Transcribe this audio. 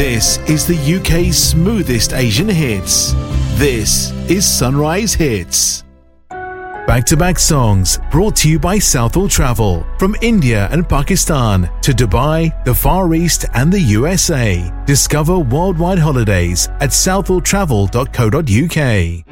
This is the UK's smoothest Asian hits. This is Sunrise Hits. Back-to-back songs brought to you by Southall Travel. From India and Pakistan to Dubai, the Far East and the USA. Discover worldwide holidays at southalltravel.co.uk.